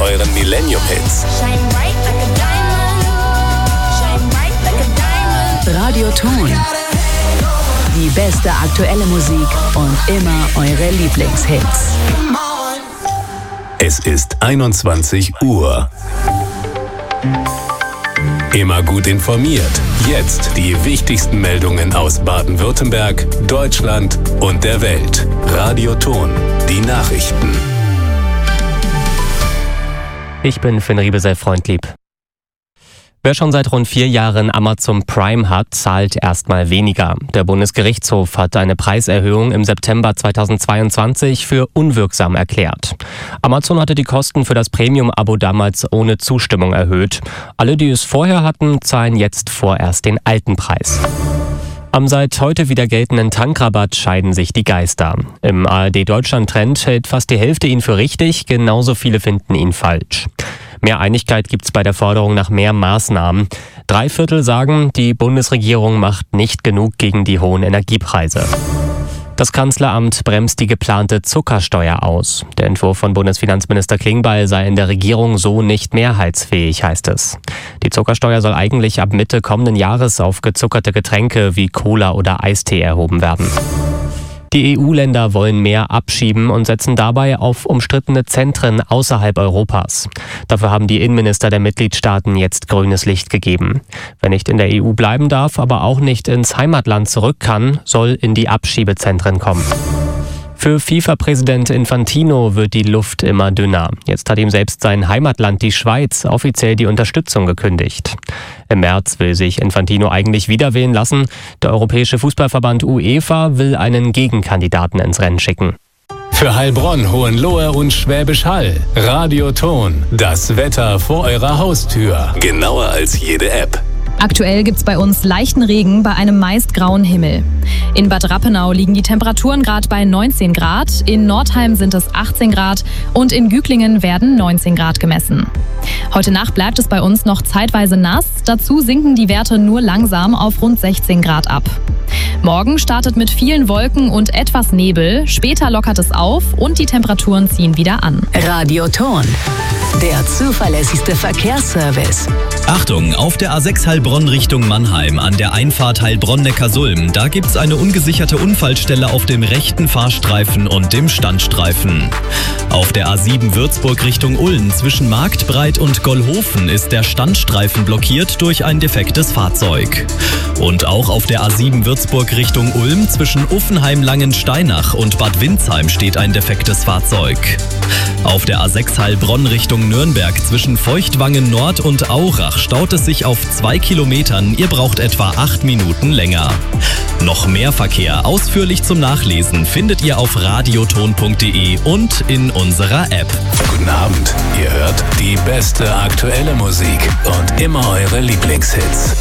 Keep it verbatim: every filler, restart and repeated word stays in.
euren Millennium-Hits. Radioton. Die beste aktuelle Musik und immer eure Lieblingshits. Es ist einundzwanzig Uhr. Immer gut informiert. Jetzt die wichtigsten Meldungen aus Baden-Württemberg, Deutschland und der Welt. Radioton, die Nachrichten. Ich bin Finn Riebesell-Freundlieb. Wer schon seit rund vier Jahren Amazon Prime hat, zahlt erstmal weniger. Der Bundesgerichtshof hat eine Preiserhöhung im September zweitausendzweiundzwanzig für unwirksam erklärt. Amazon hatte die Kosten für das Premium-Abo damals ohne Zustimmung erhöht. Alle, die es vorher hatten, zahlen jetzt vorerst den alten Preis. Am seit heute wieder geltenden Tankrabatt scheiden sich die Geister. Im A R D-Deutschland-Trend hält fast die Hälfte ihn für richtig, genauso viele finden ihn falsch. Mehr Einigkeit gibt's bei der Forderung nach mehr Maßnahmen. Drei Viertel sagen, die Bundesregierung macht nicht genug gegen die hohen Energiepreise. Das Kanzleramt bremst die geplante Zuckersteuer aus. Der Entwurf von Bundesfinanzminister Klingbeil sei in der Regierung so nicht mehrheitsfähig, heißt es. Die Zuckersteuer soll eigentlich ab Mitte kommenden Jahres auf gezuckerte Getränke wie Cola oder Eistee erhoben werden. Die E U-Länder wollen mehr abschieben und setzen dabei auf umstrittene Zentren außerhalb Europas. Dafür haben die Innenminister der Mitgliedstaaten jetzt grünes Licht gegeben. Wer nicht in der E U bleiben darf, aber auch nicht ins Heimatland zurück kann, soll in die Abschiebezentren kommen. Für FIFA-Präsident Infantino wird die Luft immer dünner. Jetzt hat ihm selbst sein Heimatland, die Schweiz, offiziell die Unterstützung gekündigt. Im März will sich Infantino eigentlich wieder wählen lassen. Der Europäische Fußballverband UEFA will einen Gegenkandidaten ins Rennen schicken. Für Heilbronn, Hohenlohe und Schwäbisch Hall. Radioton. Das Wetter vor eurer Haustür. Genauer als jede App. Aktuell gibt's bei uns leichten Regen bei einem meist grauen Himmel. In Bad Rappenau liegen die Temperaturen gerade bei neunzehn Grad, in Nordheim sind es achtzehn Grad und in Güglingen werden neunzehn Grad gemessen. Heute Nacht bleibt es bei uns noch zeitweise nass, dazu sinken die Werte nur langsam auf rund sechzehn Grad ab. Morgen startet mit vielen Wolken und etwas Nebel, später lockert es auf und die Temperaturen ziehen wieder an. Radioton, der zuverlässigste Verkehrsservice. Achtung, auf der A sechs Heilbronn Richtung Mannheim, an der Einfahrt Heilbronn-Neckarsulm, da gibt's eine ungesicherte Unfallstelle auf dem rechten Fahrstreifen und dem Standstreifen. Auf der A sieben Würzburg Richtung Ulm zwischen Marktbreit und Gollhofen ist der Standstreifen blockiert durch ein defektes Fahrzeug. Und auch auf der A sieben Würzburg Richtung Ulm zwischen Uffenheim-Langensteinach und Bad Windsheim steht ein defektes Fahrzeug. Auf der A sechs Heilbronn Richtung Nürnberg zwischen Feuchtwangen Nord und Aurach staut es sich auf zwei Kilometern. Ihr braucht etwa acht Minuten länger. Noch mehr Verkehr ausführlich zum Nachlesen findet ihr auf radioton punkt de und in unserer App. Guten Abend. Ihr hört die beste aktuelle Musik und immer eure Lieblingshits.